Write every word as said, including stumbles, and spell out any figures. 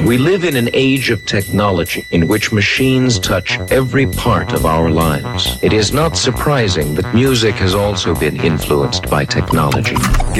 We live in an age of technology in which machines touch every part of our lives. It is not surprising that music has also been influenced by technology.